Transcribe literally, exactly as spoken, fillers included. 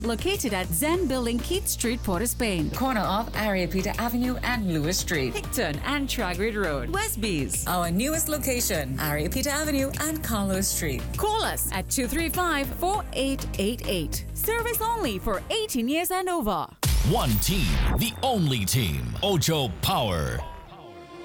Located at Zen Building, Keith Street, Port of Spain. Corner of Ariapita Avenue and Lewis Street. Picton and Tragrid Road, Westbees. Our newest location, Ariapita Avenue and Carlos Street. Call us at two three five, four eight eight eight. Service only for eighteen years and over. One team, the only team. Ocho Power.